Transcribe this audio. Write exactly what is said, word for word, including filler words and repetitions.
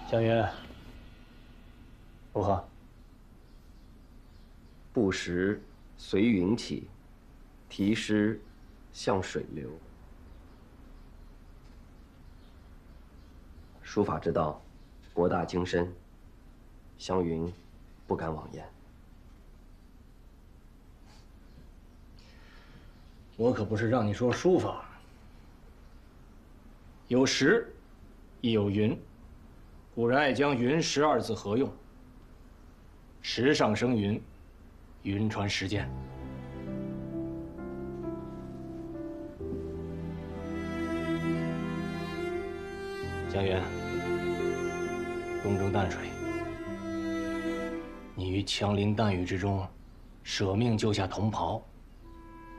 江云，如何？ 不时随云起，题诗向水流。书法之道，博大精深，湘云不敢妄言。 我可不是让你说书法，有时，亦有云。古人爱将“云石”二字合用，石上生云，云传石间。江源，东征淡水，你于枪林弹雨之中，舍命救下同袍，